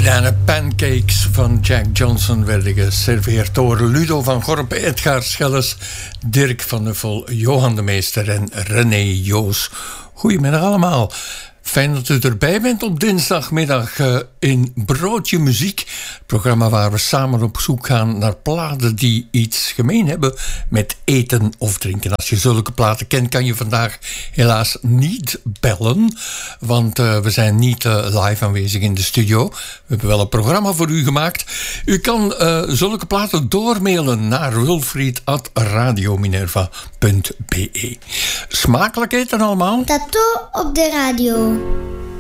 Banana Pancakes van Jack Johnson werden geserveerd door Ludo van Gorp, Edgar Schelles, Dirk van Uffel, Johan de Meester en René Joos. Goedemiddag allemaal. Fijn dat u erbij bent op dinsdagmiddag in Broodje Muziek. Het programma waar we samen op zoek gaan naar platen die iets gemeen hebben met eten of drinken. Als je zulke platen kent, kan je vandaag helaas niet bellen. Want we zijn niet live aanwezig in de studio. We hebben wel een programma voor u gemaakt. U kan zulke platen doormailen naar wilfried@radiominerva.be. Smakelijk eten allemaal. Tattoo op de radio.